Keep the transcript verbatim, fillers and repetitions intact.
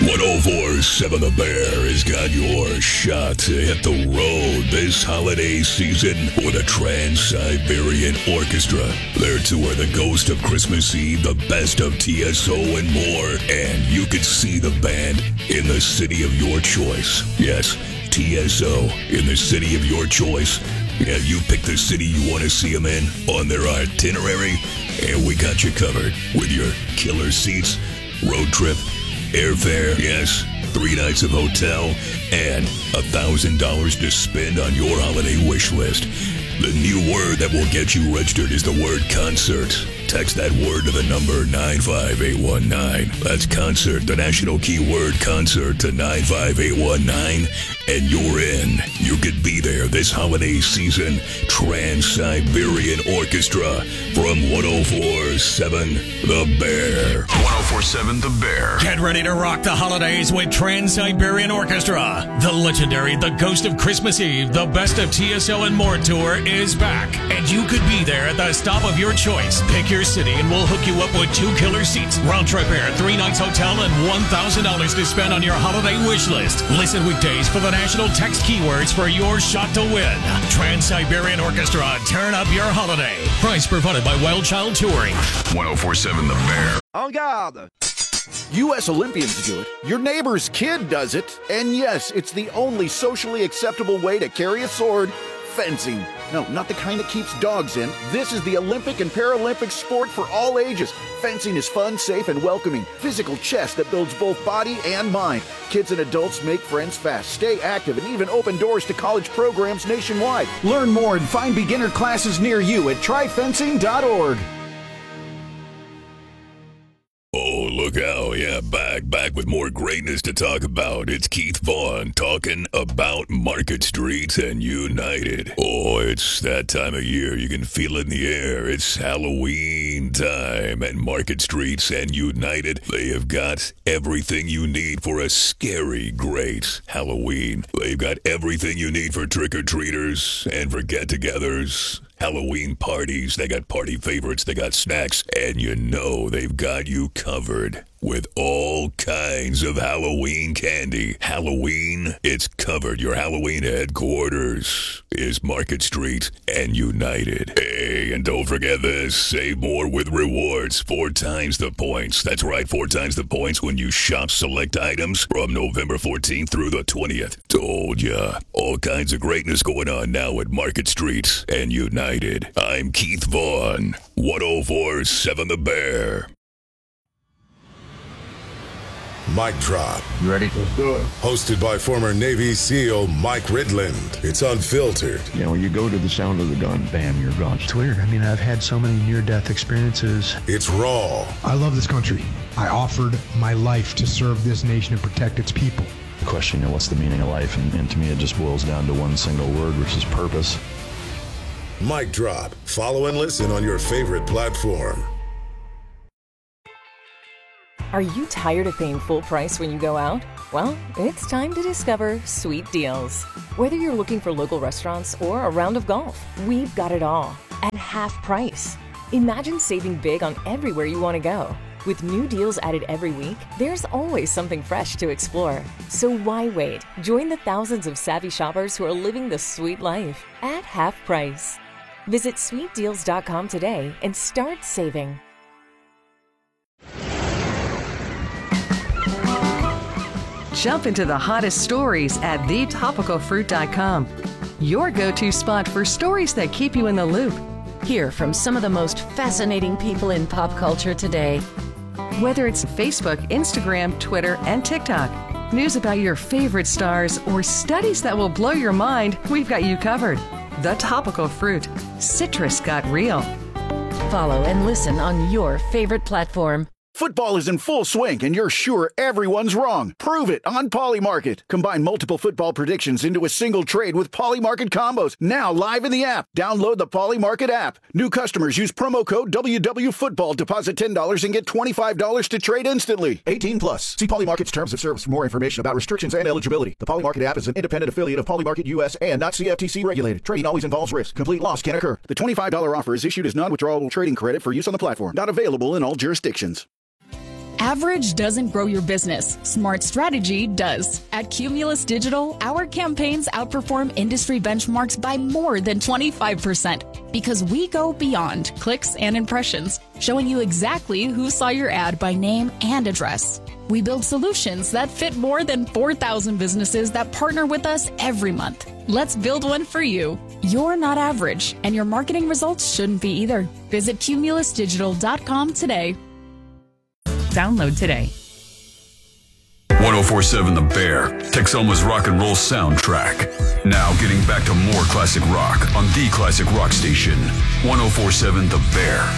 one oh four point seven The Bear has got your shot to hit the road this holiday season with a Trans-Siberian Orchestra. Their tour, The Ghost of Christmas Eve, The Best of T S O, and more. And you can see the band in the city of your choice. Yes, T S O in the city of your choice. Yeah, you pick the city you want to see them in on their itinerary, and we got you covered with your killer seats, road trip, airfare, yes, three nights of hotel, and a thousand dollars to spend on your holiday wish list. The new word that will get you registered is the word concert. Text that word to the number nine five eight one nine. That's concert, the national keyword concert, to nine five eight one nine, and you're in. You could be there this holiday season. Trans-Siberian Orchestra from one oh four point seven The Bear. one oh four point seven The Bear. Get ready to rock the holidays with Trans-Siberian Orchestra. The legendary The Ghost of Christmas Eve, The Best of T S O and More tour is back. And you could be there at the stop of your choice. Pick your city and we'll hook you up with two killer seats, round trip air, three nights hotel, and one thousand dollars to spend on your holiday wish list. Listen weekdays for the national text keywords for your shot to win. Trans-Siberian Orchestra, turn up your holiday. Price provided by Wild Child Touring. one oh four point seven The Bear. En garde! U S Olympians do it, your neighbor's kid does it, and yes, it's the only socially acceptable way to carry a sword: fencing. No, not the kind that keeps dogs in. This is the Olympic and Paralympic sport for all ages. Fencing is fun, safe, and welcoming. Physical chess that builds both body and mind. Kids and adults make friends fast, stay active, and even open doors to college programs nationwide. Learn more and find beginner classes near you at try fencing dot org. Oh, look out. Yeah, back, back with more greatness to talk about. It's Keith Vaughn talking about Market Street and United. Oh, it's that time of year. You can feel it in the air. It's Halloween time at Market Street and United. They have got everything you need for a scary, great Halloween. They've got everything you need for trick-or-treaters and for get-togethers. Halloween parties, they got party favorites, they got snacks, and you know they've got you covered with all kinds of Halloween candy. Halloween, it's covered. Your Halloween headquarters is Market Street and United. Hey, and don't forget this, save more with rewards. Four times the points. That's right, four times the points when you shop select items from November fourteenth through the twentieth. Told ya. All kinds of greatness going on now at Market Street and United. I'm Keith Vaughn, one oh four point seven The Bear. Mic Drop. You ready? Let's do it. Hosted by former Navy SEAL Mike Ridland. It's unfiltered. You know, when you go to the sound of the gun, bam, you're gone. It's weird. I mean, I've had so many near-death experiences. It's raw. I love this country. I offered my life to serve this nation and protect its people. The question, you know, what's the meaning of life? And, and to me, it just boils down to one single word, which is purpose. Mic Drop. Follow and listen on your favorite platform. Are you tired of paying full price when you go out? Well, it's time to discover Sweet Deals. Whether you're looking for local restaurants or a round of golf, we've got it all at half price. Imagine saving big on everywhere you want to go. With new deals added every week, there's always something fresh to explore. So why wait? Join the thousands of savvy shoppers who are living the sweet life at half price. Visit sweet deals dot com today and start saving. Jump into the hottest stories at the topical fruit dot com. Your go-to spot for stories that keep you in the loop. Hear from some of the most fascinating people in pop culture today. Whether it's Facebook, Instagram, Twitter, and TikTok, news about your favorite stars, or studies that will blow your mind, we've got you covered. The Topical Fruit. Citrus got real. Follow and listen on your favorite platform. Football is in full swing, and you're sure everyone's wrong. Prove it on Polymarket. Combine multiple football predictions into a single trade with Polymarket combos. Now live in the app. Download the Polymarket app. New customers use promo code W W Football. Deposit ten dollars and get twenty-five dollars to trade instantly. eighteen plus. See Polymarket's terms of service for more information about restrictions and eligibility. The Polymarket app is an independent affiliate of Polymarket U S and not C F T C regulated. Trading always involves risk. Complete loss can occur. The twenty-five dollars offer is issued as non-withdrawable trading credit for use on the platform. Not available in all jurisdictions. Average doesn't grow your business. Smart strategy does. At Cumulus Digital, our campaigns outperform industry benchmarks by more than twenty-five percent because we go beyond clicks and impressions, showing you exactly who saw your ad by name and address. We build solutions that fit more than four thousand businesses that partner with us every month. Let's build one for you. You're not average, and your marketing results shouldn't be either. Visit cumulus digital dot com today. Download today. ten forty-seven The Bear, Texoma's rock and roll soundtrack. Now getting back to more classic rock on the classic rock station. ten forty-seven The Bear.